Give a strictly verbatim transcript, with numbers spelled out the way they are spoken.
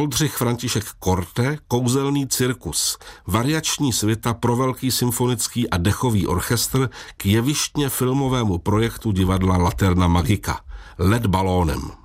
Oldřich František Korte, Kouzelný cirkus, variační svita pro velký symfonický a dechový orchestr k jevištně filmovému projektu divadla Laterna Magica, Let balónem.